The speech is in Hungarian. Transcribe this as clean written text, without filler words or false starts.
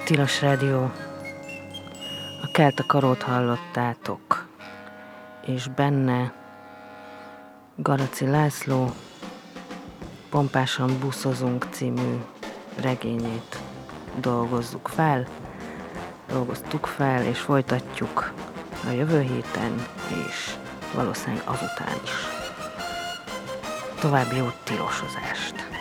Tilos Rádió, a Kelt a karót hallottátok, és benne Garaci László Pompásan buszozunk című regényét dolgoztuk fel, és folytatjuk a jövő héten, és valószínűleg azután is. További jó tilosozást!